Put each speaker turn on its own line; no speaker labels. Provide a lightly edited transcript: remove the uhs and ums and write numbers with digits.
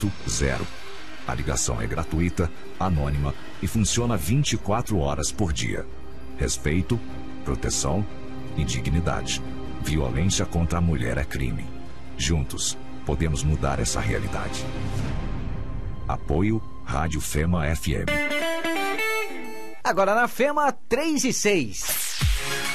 0. A ligação é gratuita, anônima e funciona 24 horas por dia. Respeito, proteção e dignidade. Violência contra a mulher é crime. Juntos, podemos mudar essa realidade. Apoio Rádio Fema FM.
Agora na Fema 3 e 6.